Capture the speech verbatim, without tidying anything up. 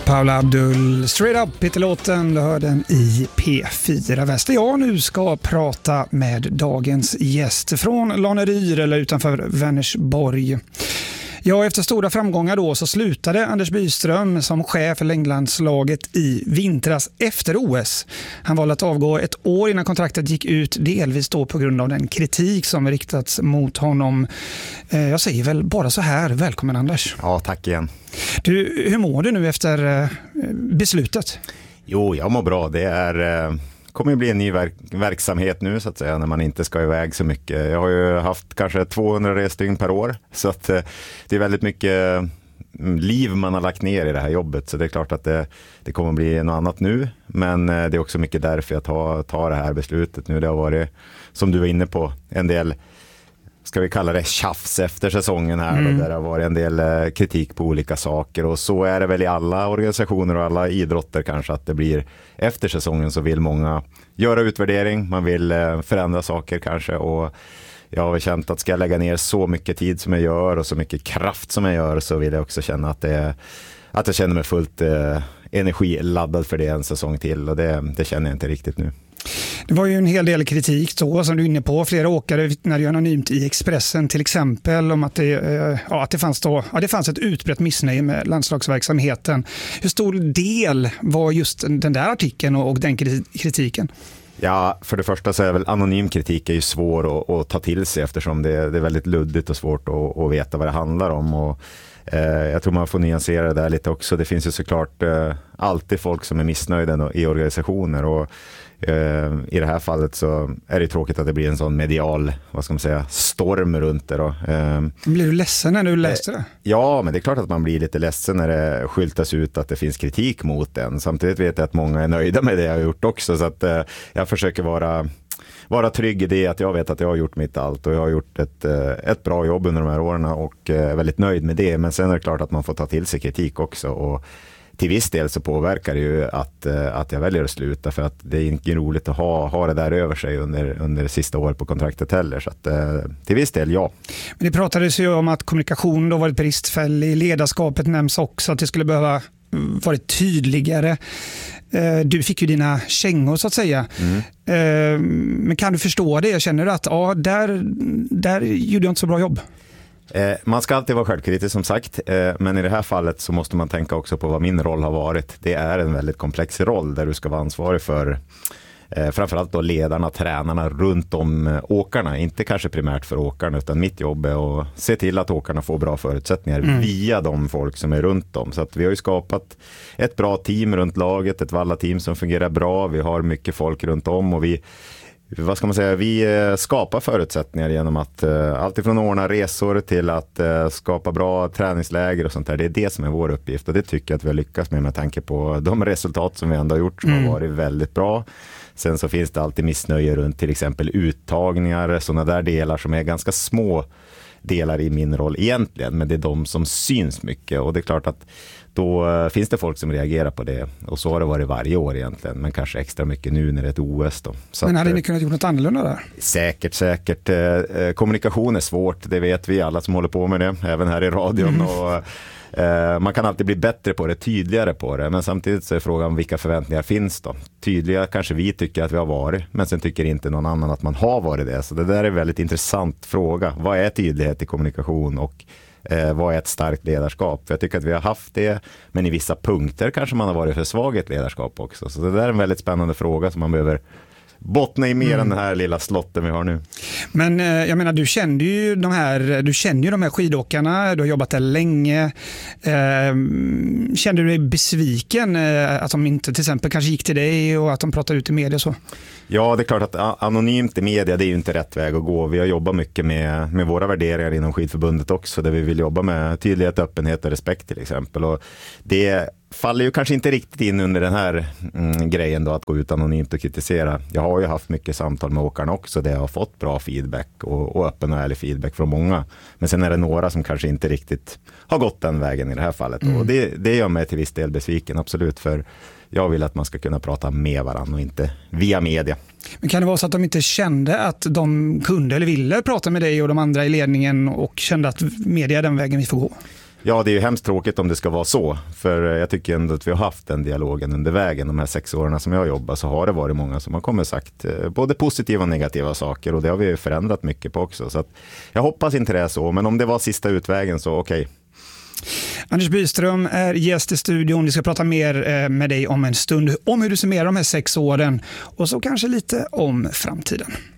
Paula Abdul, Straight Up heter låten, du hör den i P fyra Väst. Jag nu ska prata med dagens gäst från Lanneryr eller utanför Vänersborg. Ja, efter stora framgångar då så slutade Anders Byström som chef för längdlandslaget i vintras efter O S. Han valde att avgå ett år innan kontraktet gick ut, delvis då på grund av den kritik som riktats mot honom. Jag säger väl bara så här, välkommen Anders. Ja, tack igen. Du, hur mår du nu efter beslutet? Jo, jag mår bra. Det är... kommer ju bli en ny verk- verksamhet nu så att säga när man inte ska iväg så mycket. Jag har ju haft kanske tvåhundra resdygn per år så att eh, det är väldigt mycket liv man har lagt ner i det här jobbet, så det är klart att det, det kommer bli något annat nu, men eh, det är också mycket därför jag tar, tar det här beslutet nu. Det har varit, som du var inne på, en del, ska vi kalla det tjafs efter säsongen här mm. där det har varit en del eh, kritik på olika saker, och så är det väl i alla organisationer och alla idrotter kanske, att det blir efter säsongen så vill många göra utvärdering, man vill eh, förändra saker kanske, och jag har väl känt att ska jag lägga ner så mycket tid som jag gör och så mycket kraft som jag gör, så vill jag också känna att det att jag känner mig fullt eh, energiladdad för det en säsong till, och det, det känner jag inte riktigt nu. Det var ju en hel del kritik då, som du är inne på. Flera åkare vittnade ju anonymt i Expressen till exempel om att det, ja, att det, fanns, då, ja, det fanns ett utbrett missnöje med landslagsverksamheten. Hur stor del var just den där artikeln och, och den kritiken? Ja, för det första så är väl anonym kritik är ju svår att, att ta till sig, eftersom det, det är väldigt luddigt och svårt att, att veta vad det handlar om, och eh, jag tror man får nyansera det där lite också. Det finns ju såklart eh, alltid folk som är missnöjda i organisationer, och eh, i det här fallet så är det tråkigt att det blir en sån medial, vad ska man säga, storm runt det då. Eh, blir du ledsen när du läste det? Ja, men det är klart att man blir lite ledsen när det skyltas ut att det finns kritik mot den. Samtidigt vet jag att många är nöjda med det jag har gjort också, så att eh, jag försöker vara vara trygg i det, att jag vet att jag har gjort mitt allt, och jag har gjort ett, ett bra jobb under de här åren och är väldigt nöjd med det. Men sen är det klart att man får ta till sig kritik också, och till viss del så påverkar det ju att, att jag väljer att sluta, för att det är inte roligt att ha, ha det där över sig under, under det sista året på kontraktet heller, så att till viss del ja. Men det pratades ju om att kommunikation då varit bristfällig, ledarskapet nämns också, att det skulle behöva varit tydligare. Du fick ju dina kängor så att säga. Mm. Men kan du förstå det? Jag känner att ja, där, där gjorde jag inte så bra jobb. Man ska alltid vara självkritisk som sagt, men i det här fallet så måste man tänka också på vad min roll har varit. Det är en väldigt komplex roll där du ska vara ansvarig för framförallt då ledarna, tränarna runt om åkarna, inte kanske primärt för åkarna, utan mitt jobb är att se till att åkarna får bra förutsättningar mm. via de folk som är runt dem. Så att vi har ju skapat ett bra team runt laget, ett Valla-team som fungerar bra, vi har mycket folk runt om, och vi vad ska man säga, vi skapar förutsättningar genom att uh, alltifrån ordna resor till att uh, skapa bra träningsläger och sånt där. Det är det som är vår uppgift, och det tycker jag att vi har lyckats med med tanke på de resultat som vi ändå har gjort som mm. har varit väldigt bra. Sen så finns det alltid missnöje runt till exempel uttagningar, sådana där delar som är ganska små delar i min roll egentligen, men det är de som syns mycket, och det är klart att då finns det folk som reagerar på det, och så har det varit varje år egentligen, men kanske extra mycket nu när det är ett O S då. Så men hade att, ni kunnat gjort något annorlunda där? Säkert, säkert. Eh, kommunikation är svårt, det vet vi alla som håller på med det, även här i radion, mm. och eh, man kan alltid bli bättre på det, tydligare på det, men samtidigt så är frågan vilka förväntningar finns då. Tydliga kanske vi tycker att vi har varit, men sen tycker inte någon annan att man har varit det, så det där är en väldigt intressant fråga. Vad är tydlighet i kommunikation, och Eh, vad är ett starkt ledarskap? För jag tycker att vi har haft det, men i vissa punkter kanske man har varit för svag i ett ledarskap också. Så det där är en väldigt spännande fråga som man behöver bottna i mer mm. än den här lilla slotten vi har nu. Men eh, jag menar, du kände ju de här, du kände ju de här skidåkarna, du har jobbat där länge. Eh, kände du dig besviken eh, att de inte till exempel kanske gick till dig och att de pratade ut i media och så? Ja, det är klart att anonymt i media, det är ju inte rätt väg att gå. Vi har jobbat mycket med, med våra värderingar inom skidförbundet också, där vi vill jobba med tydlighet, öppenhet och respekt till exempel. Och det faller ju kanske inte riktigt in under den här mm, grejen då, att gå ut anonymt och kritisera. Jag har ju haft mycket samtal med åkarna också, där jag har fått bra feedback och, och öppen och ärlig feedback från många. Men sen är det några som kanske inte riktigt har gått den vägen i det här fallet. Mm. Och det, det gör mig till viss del besviken, absolut, för jag vill att man ska kunna prata med varandra och inte via media. Men kan det vara så att de inte kände att de kunde eller ville prata med dig och de andra i ledningen, och kände att media är den vägen vi får gå? Ja, det är ju hemskt tråkigt om det ska vara så. För jag tycker ändå att vi har haft den dialogen under vägen. De här sex åren som jag jobbar så har det varit många som har kommit sagt både positiva och negativa saker. Och det har vi förändrat mycket på också. Så att jag hoppas inte det är så. Men om det var sista utvägen så okej. Okay. Anders Byström är gäst i studion. Vi ska prata mer med dig om en stund om hur du summerar de här sex åren. Och så kanske lite om framtiden.